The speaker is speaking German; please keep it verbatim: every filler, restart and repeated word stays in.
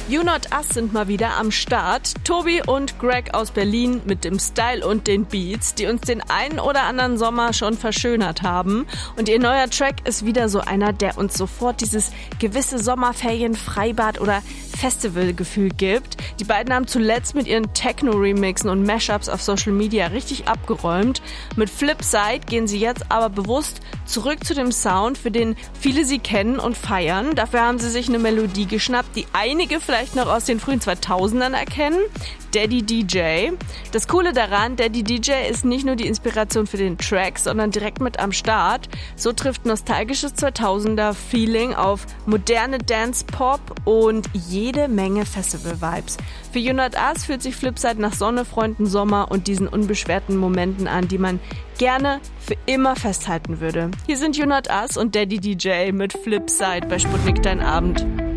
You Not Us sind mal wieder am Start. Tobi und Greg aus Berlin mit dem Style und den Beats, die uns den einen oder anderen Sommer schon verschönert haben. Und ihr neuer Track ist wieder so einer, der uns sofort dieses gewisse Sommerferien, Freibad oder Festivalgefühl gibt. Die beiden haben zuletzt mit ihren Techno-Remixen und Mashups auf Social Media richtig abgeräumt. Mit Flipside gehen sie jetzt aber bewusst zurück zu dem Sound, für den viele sie kennen und feiern. Dafür haben sie sich eine Melodie geschnappt, die einige vielleicht noch aus den frühen zweitausendern erkennen. Daddy D J. Das Coole daran, Daddy D J ist nicht nur die Inspiration für den Track, sondern direkt mit am Start. So trifft nostalgisches zweitausender-Feeling auf moderne Dance-Pop und jede Menge Festival-Vibes. Für You Not Us fühlt sich Flipside nach Sonne, Freunden, Sommer und diesen unbeschwerten Momenten an, die man gerne für immer festhalten würde. Hier sind You Not Us und Daddy D J mit Flipside bei Sputnik Dein Abend.